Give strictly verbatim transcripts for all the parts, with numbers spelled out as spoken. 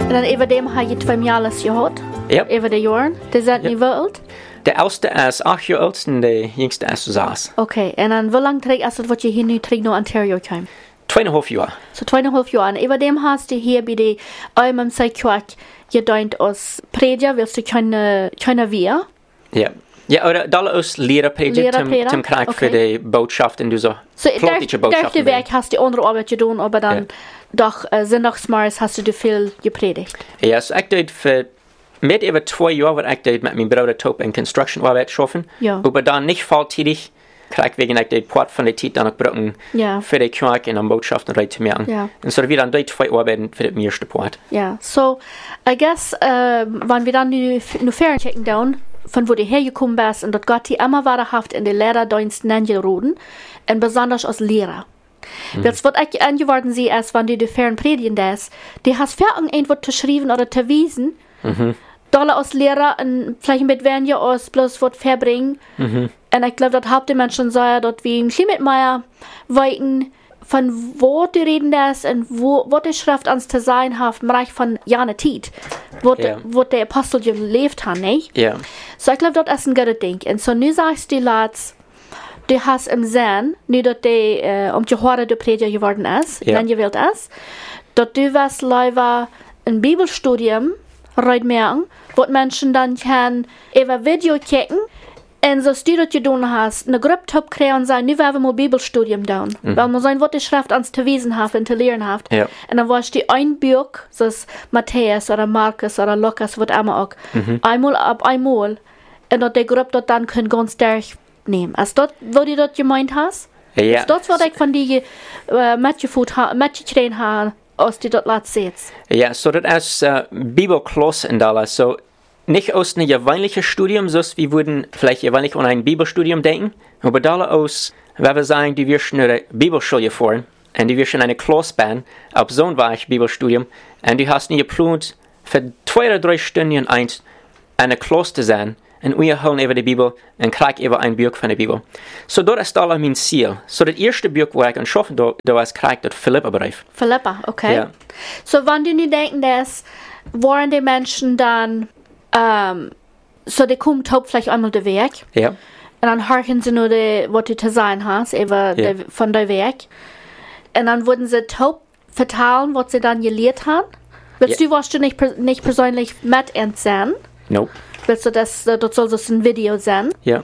En dan über dem habe je twee maals gehad. Ja. Über die Jahre. Die zijn Ja. niet wild. Der oudste is acht jaar oud en de jongste is zes. Okay. En dan hoe lang terug is het wat je hier nu terug naar Ontario kwam? Tweeënhalf jaar. So tweeënhalf jaar. En über dem hast du hier bij de Almem Seikwak gedeint als prediger, willst du keine, keine wir? Ja. Ja, oder dalle aus leerpredigen Leerpredigen, zum Krieg okay. für die Botschaft und du so So, politische der Botschaften. Werk hast du andere Arbeit gedaan, aber dann Ja. doch äh, sonntagsmorgens hast du viel gepredigt. Ja, so ich deed für mit über zwei Jahre, was ich deed mit meinem Bruder Top in Construction Arbeit schaffen. Ja. Aber dann nicht volltätig. Krieg wegen ich deed Port von der Zeit dann auch brauchen Ja. für die Krieg und an Botschaften rein zu merken. Ja. Und so wir dann die zwei Arbeiten für den ersten Port. Ja, so, I guess, äh, wenn wir dann nu, nu fern checken down, von wo du hergekommen bist, und dort Gott die immer wahrhaft in den Lehrerdiensten angeroden, und besonders als Lehrer. Mhm. Das, was ich angeworden sie ist, wenn du die fern predigen das, die hast für irgendwas zu schreiben oder zu wiesen, Mhm. Dolle als Lehrer, und vielleicht mit werden ja aus bloß was verbringen, Mhm. und ich glaube, das habt ihr Menschen sagen, dort wie ein Klimatmeier weiten, von wo die reden das und wo, wo die Schrift ans zu sein hat, im Bereich von Jane Tiet, wo, Ja. de, wo der Apostel gelebt hat, nicht? Ja. So, ich glaube, das ist ein gutes Ding. Und so, nu sagst du, Lads, du hast im Sinn, nu, dass die, äh, um zu hören, der Prediger geworden ist, Ja. wenn gewählt ist, dass du was leider ein Bibelstudium reinmerken, wo Menschen dann kann über Video kicken, und so du das getan hast, eine Gruppe top kriegen und sagen, nu werden wir mal Bibelstudium tun. Mhm. Weil man sein, was die Schrift ans zu wiesen hat und zu lernen hat. Ja. Und dann warst du ein Buch, so ist Matthäus oder Markus oder Lukas, was immer auch, Mhm. einmal ab einmal, und dass die Gruppe dort dann können ganz durchnehmen. Ist das, wo du das gemeint hast? Ja. Ist das, was ich von dir äh, mitgeführt habe, mitgekriegt habe, als du dort laat sitzt? Ja, so das ist äh, Bibelklasse in Dallas. So nicht aus einem gewöhnlichen Studium, so wie würden vielleicht gewöhnlich an ein Bibelstudium denken, aber da aus, wenn wir sagen, die wir schon eine Bibelschule fahren, und die wir schon eine Klasse bauen, auf so ein Weich Bibelstudium, und du hast nie geplant, für zwei oder drei Stunden eins eine Klasse zu sein, und wir holen über die Bibel und kriegen über ein Buch von der Bibel. So das ist da mein Ziel. So das erste Buch, wo ich anschaffen da, da ist, kriegt das Philippa-Brief. Philippa, okay. Ja. So, wenn du nicht denken, dass, waren die Menschen dann, ähm, so die kommen top vielleicht einmal der Weg, Ja. und dann horchen sie nur, die, was du zu sein hast, über Ja. die, von der Weg. Und dann wurden sie top vertalen, was sie dann gelehrt haben. Willst Ja. du, warst du nicht, per- nicht persönlich mit entsehen? Nope. Willst du das, das soll das ein Video sein? Ja.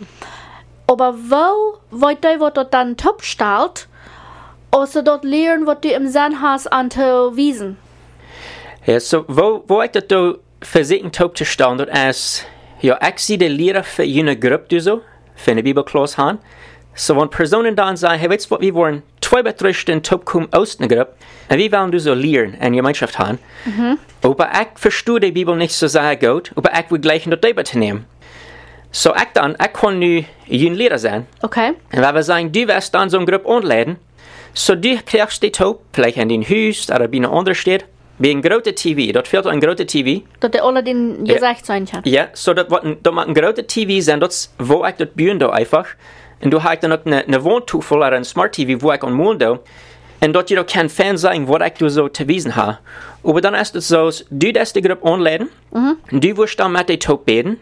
Aber wo, wollt ihr, was dort dann top steht, außer dort lernen, was du im Sinn hast, an zu wiesen? Ja, so, wo, wo ich das da versuchen habe zu stellen, das ist, ja, ich sehe die Lehrer für eine Gruppe, die so, für eine Bibelklasse haben. So, wenn Personen dann sagen, hey, weißt du was, wir wollen zwei bis drei Stunden top kommen aus einer Gruppe, und wir wollen du so lernen, eine Gemeinschaft haben. Mhm. Aber ich verstehe die Bibel nicht so sehr gut, aber ich will gleich noch Debatte nehmen. So, ich dann, ich kann nu ein Lehrer sein. Okay. Und wenn wir sagen, du wirst dann so eine Gruppe anladen, so du kriegst die top, vielleicht in dein Haus oder bei einer anderen Stadt, wie ein großer T V, dort fehlt ein großer T V. Dass der alle den Ja. gesagt sein kann. Ja, so dat wat dat maakt een grote T V zijn, dat wo ik dat buren do einfach. En du heb ik dan ook een, een woontafel of een smart T V, wo ik aan moel do. En dat je dan kan fan zijn wat ik zo te wijzen heb. Maar dan is het zo, du das de groep aanleiden, Mhm. du wirst dan met de top beden.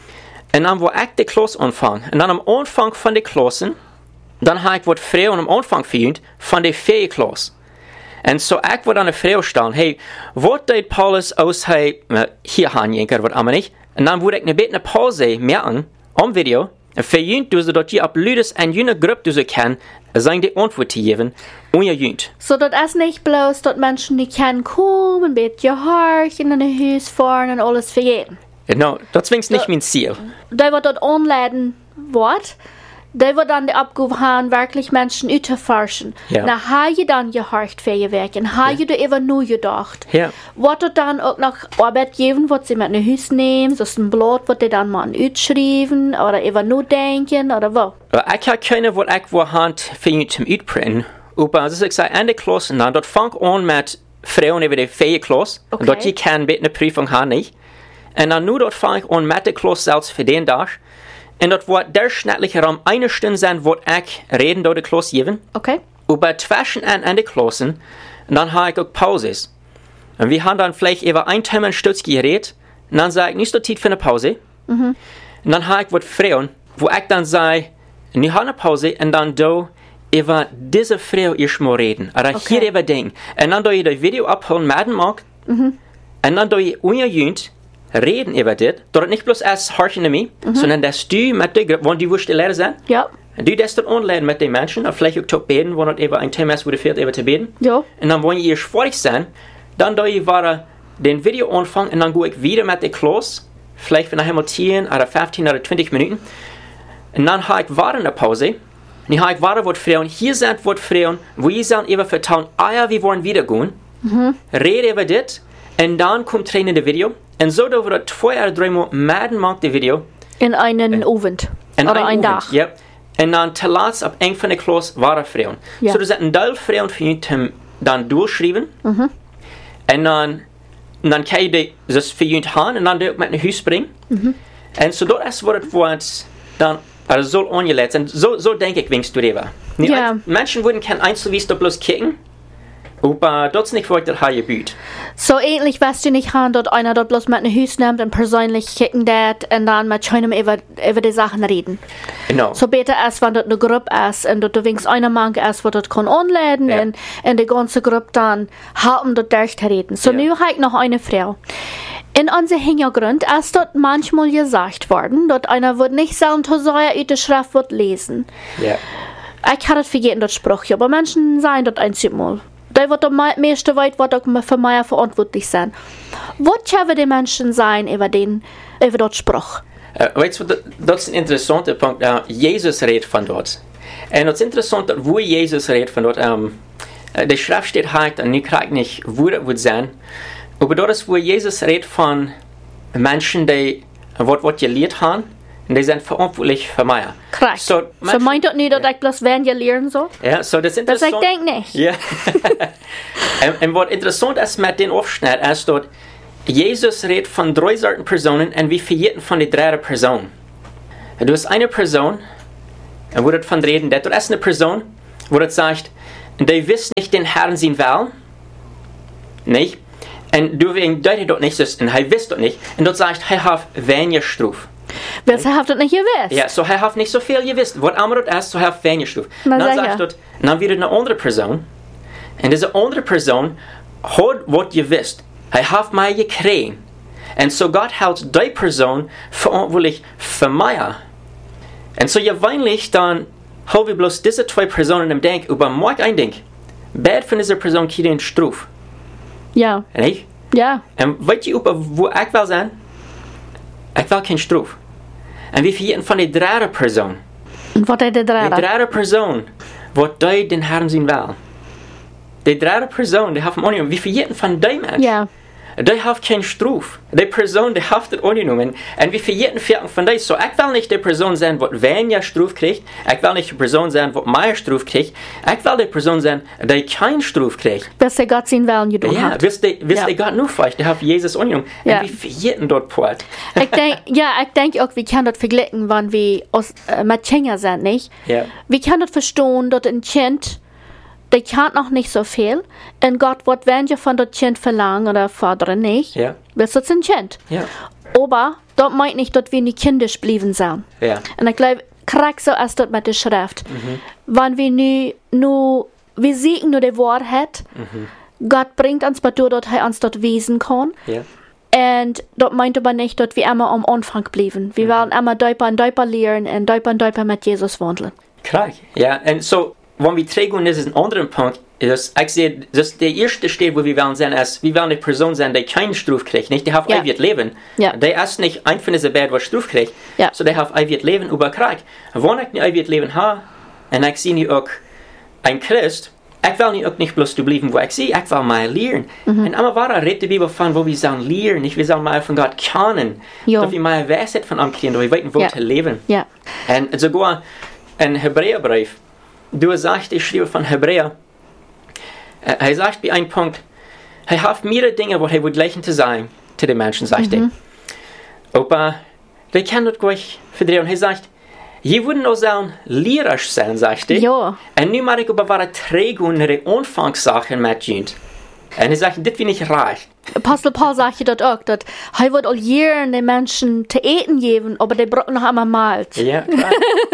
En dan wil ik de klas aanvangen. En dan am aanvang van de klassen, dan heb ik wat vrouwen am aanvang verjunt van de vierde klas. En zo ik word aan de vrouw staan, hey, wat deed Paulus als hij uh, hier gaan jenker, wat allemaal niet. En dan word ik een beetje een pauze merken, om video, en verjunt dus dat je op ludes en jene groep dus kan, zijn de antwoord te geven, ongejunt. So, das ist nicht bloß, dass Menschen, die können kommen, ein bisschen horchen, in ein Haus fahren und alles vergeben. Nou, dat zwingt niet Ja. mijn ziel. Die wird dort anladen, wird, die wird dann die Abgabe haben, wirklich Menschen auszuforschen. Ja. Na, habe je dann gehorcht für ihr Werk und habe je da eben nur gedacht. Ja. Wird dort dann auch noch Arbeit geben, was sie mit nach Haus nehmen, so ist ein Blatt, was die dann mal ausschreiben oder eben nur denken oder wo? Ik heb keine wat ik wil hand verjunt zum uitprinten. Aber als ik zei, aan de klas, dan dat vangt aan met vrouwen over de vierde klas. Okay. Dat je kan bij een prüfung hebben niet. En dan nu dat vang ik aan met de klas zelfs voor den dag. En dat wordt durchschnittlicher om eine Stunde zijn wat ik reden door de klas geven. Okay. Aber zwischen an, an de klassen, dan heb ik ook pauzes. Und wir haben dann vielleicht über ein Thema Stutz geredet. Und dann sage ich, nicht so Zeit für eine Pause. Mhm. Und dann habe ich was Frauen, wo ich dann sage, wir haben eine Pause und dann da über diese Frau ich mal reden. Oder okay. hier über Ding. Und dann da ich das Video abholen, melden mag. Mhm. Und dann da ich unjüngend reden über das. Dort nicht bloß erst horchen in mir, mhm. sondern dass du mit der Gruppe, wenn du wirst die Lehrer sein. Ja. Du das dann anladen mit den Menschen, und vielleicht auch zu beten, wo nicht über ein Thema ist, wo du fehlt, über zu beten. Ja. Und dann, wenn ihr fertig sein, dann da ich war den Video anfangen und dann gehe ich wieder mit der Klasse, vielleicht nachher mal zehn oder fünfzehn oder zwanzig Minuten. Und dann habe ich war in der Pause, und dann habe ich war, was Frauen, hier sind was Frauen, wo ihr sagen, über vertrauen, ah ja, wir wollen wieder gehen, mhm. rede über das, und dann kommt rein in das Video, und so da wird zwei oder drei Mal melden mag das Video. In einen Abend. Oder ein Tag. Ja. Und dann telats ab eng van de klas waren Frauen. Ja. So, er zit een deel Frauen für ihn dann durchschreiben. Mhm. Und dann, dann kann ich das für ihn haben und dann mit nach Hause bringen. Mhm. Und so, das ist, was es dann also soll angelegt. Und so, so denke ich, wenn du darüber. Ja. Menschen würden kein Einzelwies da bloß kicken. Aber das ist nicht, was das hier gebüht. So ähnlich weißt du nicht, dass einer dort bloß mit nach Hause nimmt und persönlich kicken dat und dann mit einem über, über die Sachen reden. Genau. So besser ist, wenn dort eine Gruppe ist und dort wenigstens einer Mann ist, der dort kann anladen ja. und, und die ganze Gruppe dann haben dort durchzureden. So, ja. nun habe ich noch eine Frau. In unserem Hintergrund ist dort manchmal gesagt worden, dass einer wird nicht sagen, dass er aus der Schrift wird lesen. Ja. Ich habe das vergessen, das Spruch, aber Menschen sagen das einmal. Da wird der meiste weit wird auch für mich verantwortlich sein. Was können die Menschen sein über den, über das Spruch? Uh, weißt du, das ist ein interessanter Punkt. Uh, Jesus redet von dort. Und es ist interessant, wo Jesus redet von dort. Um, uh, die Schrift steht halt, und ich kriege nicht, wo das wird sein. Aber dort ist, wo Jesus redet von Menschen, die was gelehrt haben. Und die sind verantwortlich für mich. Korrekt. So, so meint das nicht, dass ja. ich bloß werden ja lernen soll? Ja, so das ist interessant. Das ich denke nicht. Ja. und, und was interessant ist mit den Aufschnitt, ist, dass Jesus redet von drei Sorten Personen und wir verjährten von der dritten Person. Du hast eine Person, wo das von reden, das ist eine Person, wo das sagt, die wissen nicht den Herrn sein Will. Nicht? Und du wegen deute dort nicht, und er wisst dort nicht. Und dort sagt, er hat weniger Struf. Weil er hat das nicht gewusst. Ja, so er hat nicht so viel gewusst. Was immer das ist, so er hat weniger Struf. Dann sagt dort, dann wird eine andere Person. Und diese andere Person hat was gewusst. Er hat mich gekriegt. Und so Gott hält die Person verantwortlich für mich. Und so gewöhnlich dann haben wir bloß diese zwei Personen im Denk über mich ein Denk. Bad von dieser Person kriegt einen Struf. Ja. Nicht? Ja. Und weißt du, wo ich will sein? Ich will keinen Struf. Und wir verjährten von der dritten Person. Und was ist die dritte? Die dritte Person, was die den Herrn sein will. Die dritte Person, die hat vom Union. Wir verjährten von dem Menschen. Ja. Die hat keinen Struf. Die Person, die hat das angenommen. Und wir verjährten von dem. So, ich will nicht die Person sein, die weniger Struf kriegt. Ich will nicht die Person sein, die mehr Struf kriegt. Ich will die Person sein, die keinen Struf kriegt. Bis der Gott sein Willen getan ja, hat. Bis der ja. Gott nur vielleicht, der hat Jesus angenommen. Ja. Und wir verjährten dort Port. ich denk, ja, ich denke auch, wir können das vergleichen, wenn wir aus, äh, mit Kinder sind, nicht? Ja. Wir können das verstehen, dass ein Kind, der kann noch nicht so viel. Und Gott wird weniger von dem Kind verlangen oder fordern, nicht? Ja. Das ist ein Kind. Ja. Aber das meint nicht, dass wir nicht kindisch bleiben sollen. Ja. Und ich glaube, krieg so ist das mit der Schrift. Mhm. Wenn wir nu, nu, wir sehen nur die Wahrheit, mhm. Gott bringt uns dazu, dass er uns dort wesen kann. Ja. Und das meint aber nicht, dass wir immer am Anfang bleiben. Wir mhm. werden immer Däuper und Däuper lernen und Däuper und Däuper mit Jesus wandeln. Klar, ja. Und so, wenn wir trägen, das ist ein anderer Punkt. Das, ich sehe, das der erste steht, wo wir wollen sein, ist, wir wollen eine Person sein, die keinen Struf kriegt, nicht? Die hat ja. ewig Leben. Ja. Der ist nicht ein von diesen Bad, was Struf kriegt. Ja. So, der hat ewig Leben über Krieg. Wenn ich ein ewig Leben habe, und ich sehe nicht auch ein Christ, ich will nicht auch nicht bloß bleiben, wo ich sehe, ich will mal lernen. Mhm. Und immer war redet die Bibel von, wo wir sollen lernen, nicht? Wir sollen mal von Gott kennen. Ja. Dass wir mal Weisheit von ihm kriegen, dass wir wissen, wo ja. zu leben. Ja. Und sogar ein Hebräerbrief, du sagst, ich schreibe von Hebräer, er sagt bei einem Punkt, er hat mehrere Dinge, was er wohl gleichen zu sein, zu den Menschen, sagt mhm. er. Aber die kann das gleich verdrehen. Er sagt, je würden auch sagen, lehrerisch sein, sagt er. Ja. Und nun mache ich aber wahre Trägung, die Anfangssachen mit Jünd. En hij zegt, dit vind ik raar. Apostel Paul sagt dort auch, dass er wird all Jahren den Menschen zu eten geben, aber die brauchen noch einmal malt. Ja, klar.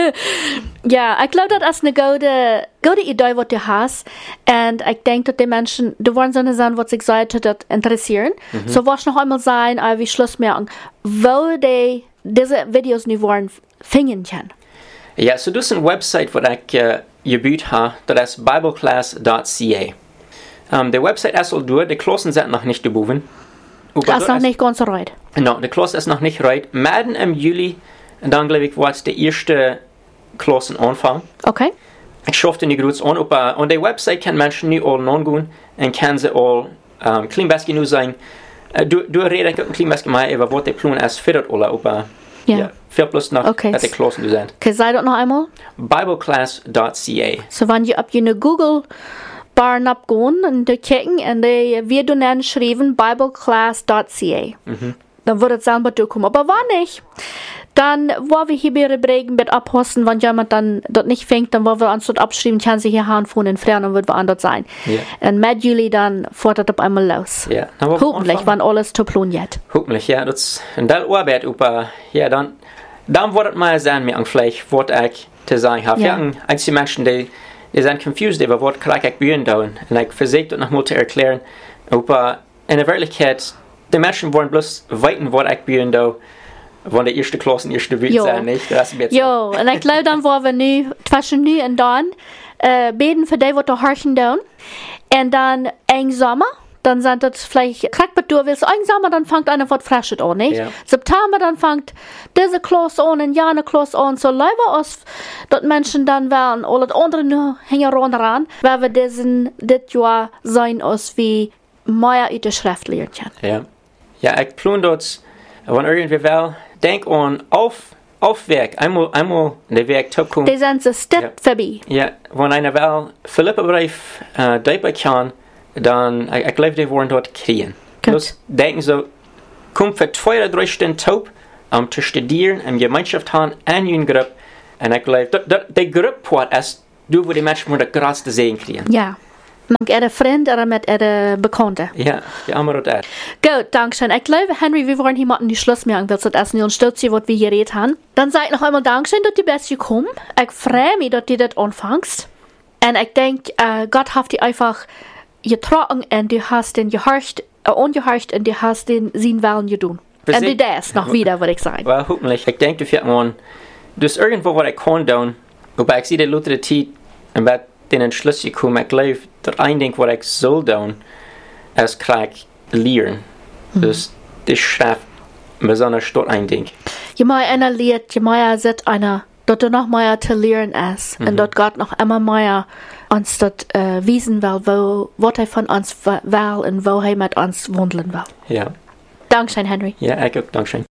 Ja, ich glaube, das ist eine gute, gute Idee, was du hast. Und ich denke, dass die Menschen, du wollen so eine Sachen, was ich sagte, das interessieren. Mhm. So was noch einmal sein, aber wie Schluss merken, wo die diese Videos nicht wollen, finden können. Ja, so das ist eine Website, wo ich uh, gebaut habe, das ist bibleclass dot c a. Um, die Website ist all durch, die Klassen sind noch nicht geboren. Das ist noch nicht ganz right. No, die Klasse ist noch nicht right. Madden im Juli, und dann glaube ich, war es die erste Klassen anfangen. Okay. Ich schaffte nicht gut an, aber on der Website können Menschen nicht all nachgehen und können sie all um, klein bisschen nur sein. Uh, du, du redest ein klein bisschen mehr über was der Plan ist für das alle, aber ja. ja, viel plus noch, okay. dass die Klassen du sind. Okay, sei das noch einmal? bibleclass dot c a. So, wenn ihr ab eine Google Bar abgehen und die kicken und die wir dann schreiben bibleclass dot c a. Mhm. Dann wird es selber durchkommen. Aber war nicht. Dann, wo wir hier bei Bregen mit abhosten, wenn jemand dann dort nicht fängt, dann wollen wir uns dort abschreiben, kann sich hier haben von den Frauen und wird woanders sein. Yeah. Und mit Juli dann fährt das auf einmal los. Yeah. Hoffentlich, wenn alles zu planiert. Hoffentlich, ja. Das ist eine Arbeit, aber ja, dann, dann wird es mal sein, mir vielleicht, was ich zu sagen habe. Ja. Einige Menschen, die, die sind confused über was kann ich bühen dauern. Und ich versuche das nochmal zu erklären. Aber in der Wirklichkeit, die Menschen wollen bloß weiten, was ich bühen dauern. Von der ersten Klasse, erste Welt sein, nicht? Ja, und ich glaube, dann wollen wir nu, zwischen nu und dann, äh, beten für die, die da horchen tun. Und dann ein Sommer, dann sind das vielleicht, kriegt man durch, willst ein Sommer, dann fängt einer was Frisches an, nicht? Ja. September, dann fängt diese Klasse an und ja, eine Klasse an, so leider aus, dass Menschen dann werden, alle anderen nur hängen ran, weil wir diesen, das Jahr sein aus wie mehr in der Schrift lernen können. Ja. Ja, ich plan dort, wenn irgendwie will, denk an auf, Aufwerk, einmal, einmal der Werk zukommen. Die sind so step ja. vorbei. Ja, wenn einer will, Philipperbrief äh, dabei kann, dann, ich, ich glaube, die wollen dort kriegen. Plus, denken so, kommt für zwei oder drei Stunden taub, um zu studieren, um Gemeinschaft haben, in eine Gruppe. Und ich glaube, die Gruppe ist, du, wo die Menschen das größte sehen kriegen. Ja. Met een vriend of met een bekende. Ja, ja, maar dat is. Goed, dankschön. Ich glaube, Henry, wir wollen hier mal die Schluss machen, weil das nicht unterstützt, was wir geredet haben. Dann sage ich noch einmal Dankeschön, dass du bist gekommen. Ich freue mich, dass du das anfängst. Und ich denke, uh, Gott hat dich einfach getragen und du hast den gehorcht, uh, ungehorcht und du hast den sein Willen getan. Und du das noch wieder, würde ich sagen. Well, hoffentlich. Ich denke, du fährst mal, du hast irgendwo, was ich kann tun, aber ich sehe die Leute Zeit, und bei den Entschluss gekommen, ich glaube, das ein Ding, was ich soll tun, ist krieg lernen. Mhm. Dus die Schrift, besonders dort ein Ding. Je mehr einer lehrt, je mehr sieht einer, dass du noch mehr zu lernen ist. Mhm. Und dass Gott noch immer mehr uns das äh, wiesen will, wo, was er von uns will und wo er mit uns wandeln will. Ja. Dankeschön, Henry. Ja, ich auch, Dankeschön.